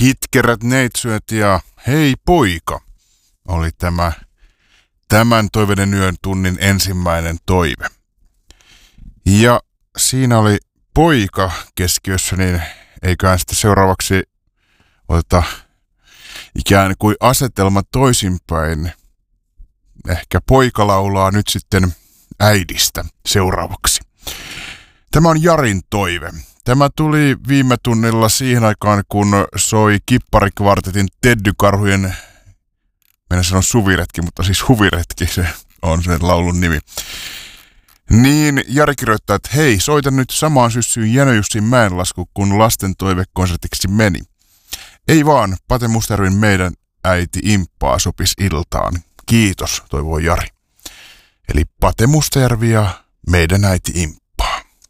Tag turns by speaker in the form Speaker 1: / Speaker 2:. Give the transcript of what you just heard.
Speaker 1: Kitkerät neitsyöt ja hei poika oli tämän toiveiden yön tunnin ensimmäinen toive. Ja siinä oli poika keskiössä, niin eiköhän sitten seuraavaksi oteta ikään kuin asetelma toisinpäin. Ehkä poika laulaa nyt sitten äidistä seuraavaksi. Tämä on Jarin toive. Tämä tuli viime tunnilla siihen aikaan, kun soi Kipparikvartetin Teddy-karhujen, mennä sanon suviretki, mutta siis huviretki, se on sen laulun nimi. Niin Jari kirjoittaa, että hei, soita nyt samaan syssyyn Jänö-Jussin mäenlasku, kun lasten toivekonsertiksi meni. Ei vaan, Pate Mustajärven Meidän äiti Imppaa sopis iltaan. Kiitos, toivoo Jari. Eli Pate Mustajärvi ja Meidän äiti Imppaa.